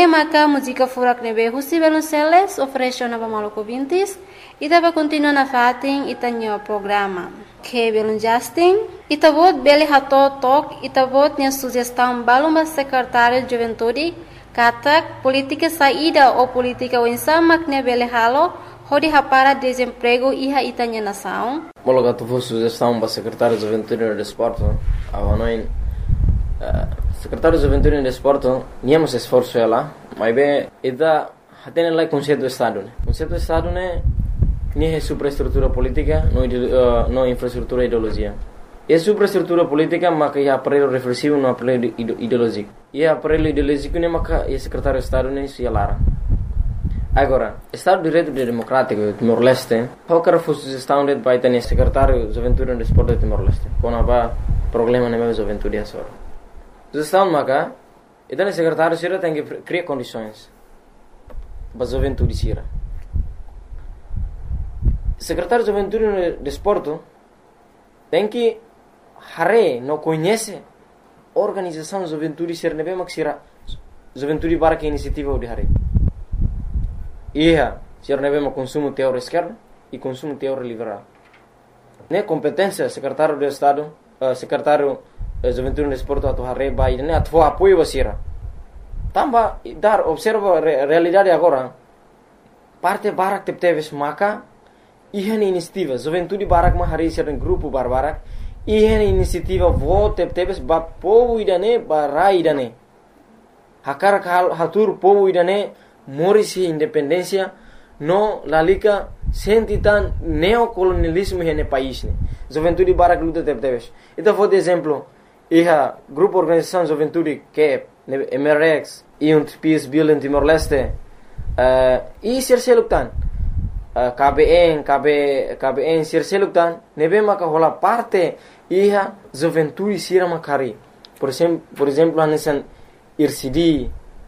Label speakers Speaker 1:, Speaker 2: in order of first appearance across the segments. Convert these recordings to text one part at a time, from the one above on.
Speaker 1: Neke maka música furak nebe husi Velonceles oferece na Maluco Vintis e tava continua na fatin itanyo programa. Que belum Justin, itavot beli hato tok itavot nya sugestão balumba secretário de juventude katak política saída ou política wensamak ne beli halo hodi hapara desemprego iha itanya nação.
Speaker 2: Mologa tu sugestão ba secretário de juventude e desporto avanoin secretário de juventude e desporto niamos esforço ela mas bem ida hatene lá conceito do estado né nem é superestrutura política, não infraestrutura ideologia. É superestrutura política, mas é aparelho reflexivo, não aparelho ideológico. E aparelho ideológico, né, mas é secretário de Estado, né, se alara. Agora, Estado de Direito Democrático, Timor-Leste, qualquer sugestão de vai ter secretário de Juventude e Desporto de Timor-Leste. Quando há problema na minha juventude, é só. Sugestão, mas então o secretário de tem que criar condições para a juventude, sira. Secretário de Juventude e Desporto tem que não conhece a organização de juventude ser nebe maksira juventude para que iniciativa de hare. Ser nebe ma consumo teor esquerdo e consumo teor liberal. Ne competência secretário de Estado, secretário de Juventude e Desporto atu hare ba ne atu apoio basira. Tamba dar observa realidade agora. Parte barak tepteves maka ihan inisiativa juventude barak ma hari ser grupo barbarak ihan inisiativa vote tebes ba povo idane barai idane hakar hatur povo idane morisi independência no lalika sentitan neocolonialismo hene país ne juventude barak luta tebes ita for exemplo iha grupo organização juventude que MRX e peace building Timor-Leste e ser selutan KBN sirseluktan nebe maka hola parte iha juventude sira makari por exemplo anesan IRCD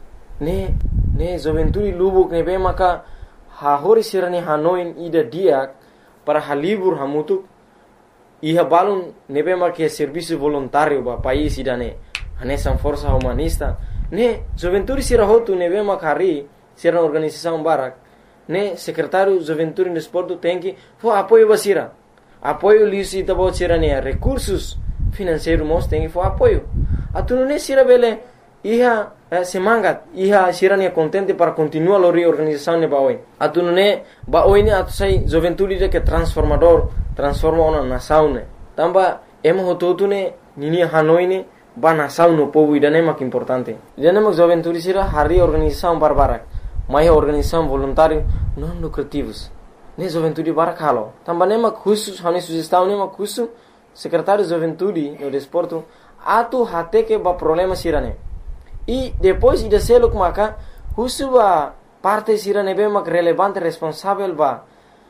Speaker 2: ne juventude lubuk nebe maka hahori sirani hanoin ida diak para halibur hamutuk iha balun nebe maka serviço voluntário ba país idane anesan força humanista ne juventude sira hotu nebe makari sira organização barak ne secretário de Juventude e Desporto tem que apoio basira apoio lisi tabo sira ne recursos financeiros mos tem que apoio atu ne sira bele iha semangat iha sira ne contente para continuar a organização ne baoi atu ne baoi ne atu sai Juventude que transformador transforma uma nação ne tamba emo hototu ne nini hanoi ne ba nação no povo idane mak importante idane mak Juventude sira hari organização barbarak mais organização voluntária não lucrativos ne juventude barakalo também mak khusus hane sugestão ne mak khusus secretário de Juventude e Desporto atu hate que ba problema sirane e depois ida seluk maka khusus ba parte sirane be mak relevante responsável ba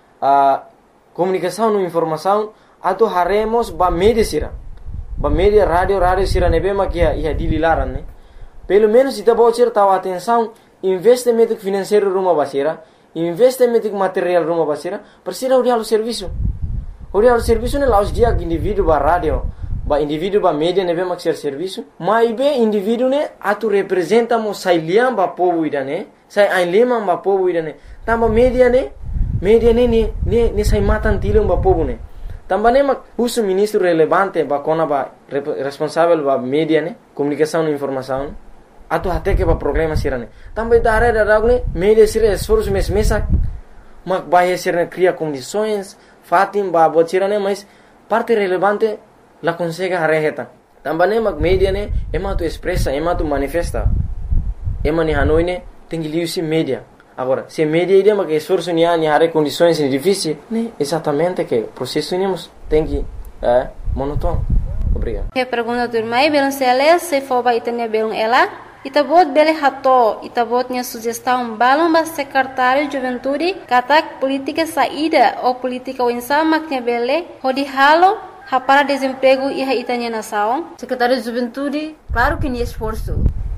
Speaker 2: comunicação e informação atu haremos ba media sira ba media radio sirane be mak ia dililaran ne pelo menos ida bocer tahu atenção investimento financeiro rumah basira, investimento material rumah basira, persira urial serviço. Urial serviço ne laus dia indivíduo ba radio, ba indivíduo ba media nebe maxer serviço, mas be indivíduo ne atu representa mo sai liam ba povo idane, sai ai lema ba povo idane. Tamba media ne sai matan tilum ba povo ne. Tamba ne mak uso ministro relevante ba kona ba responsável ba media ne, comunicação e informação. Atu hate que ba problema sirane também da área da ragne media sira esforço mesak mak bahia sirane cria condições fatim ba bot sirane mas parte relevante la consegue hareheta também mak media ne ema tu expressa ema tu manifesta ema ni hanoi ne tem liusi media agora se media ide mak esforço ni hare condições difíceis ne exatamente que processo nimos tem que monótono. Obrigado.
Speaker 1: Que pergunta do irmão Velonceles se for ba itanya belum ela itabot bele hato itabotnya sugestão balomba secretário de Juventude katak política saída ou política wensamaknya bele hodi halo hapara desemprego iha itanya nação secretário de Juventude claro que ni esforço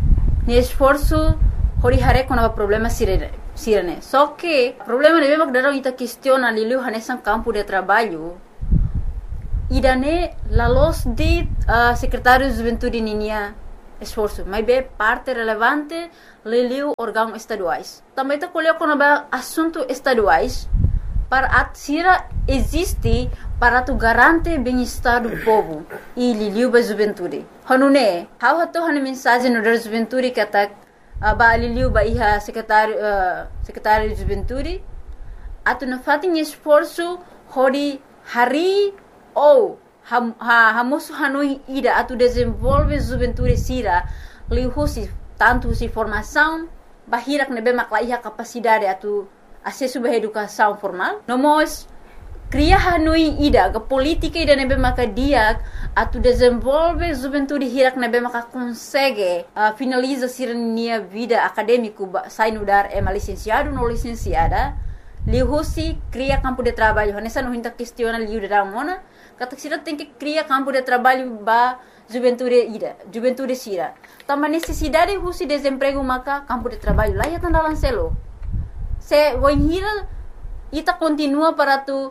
Speaker 1: hodi hare kona problema sirene só que problema ne bebak darong ita questiona lilu hanesan campo de trabalho idane la los de secretário de Juventude ninia
Speaker 3: esforço, mas é parte relevante leliu órgãos estaduais. Também está colhendo quando assuntos estaduais para a Sira existe para tu garante bem-estar do povo e liliu ba juventude. Hanune, how hato hana mensagem no da juventude que atak ba liliu ba iha secretário de juventude atu na fatin esforço hori hari ou hamosu hanui ida atu desenvolve juventude Sira liu husi tanto si formação bahirak nebe makla iha capacidade atu acesso à educação formal. Nós cria hanui ida que política ida nebe maka dia atu desenvolve juventude hirak nebe maka consegue finaliza sirnia vida acadêmico sai no dar licenciado no licenciada lihusi cria campo de trabalho nessa não hinta questiona liu da mona kata sira tem que cria campo de trabalho ba juventude Sira também necessidade husi desemprego maka campo de trabalho lá ya tanda lancelo se voinhira ita continua para tu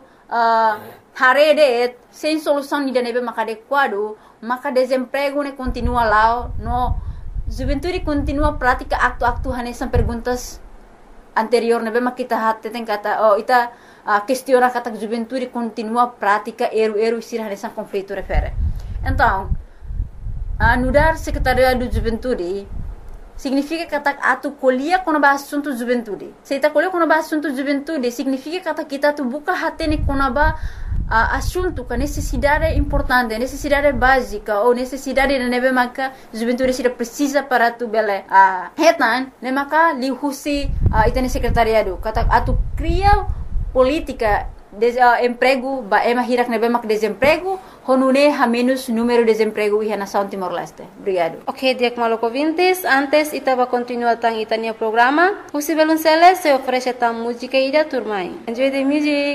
Speaker 3: harede sem solução ni nebe maka adequado maka desemprego ne continua lá no juventude continua prática aktu hanesan perguntas anterior nebe maka kita hatte tem kata ita questiona kata juventude continua prática eru Sira hanesan conflito refere então anudar secretariado de juventude significa que atu colhia quando ba assunto juventude. Se ita colhia quando ba assunto juventude, significa que kita tu buka hatene quando ba assunto que necessidade importante, necessidade básica ou necessidade de nebe maka juventude Sira precisa para tu bele. Hetan, ne maka lihusi itane secretariado. Kata atu cria política emprego ba hirak nebe mak desemprego honune ha menos número de desemprego e nação Timor-Leste. Obrigado.
Speaker 1: Ok, Diak Maloko Vintes, antes itaba continua tang itania programa. Husi Belunceles se oferece tang música ida turmai. Enjoy the music.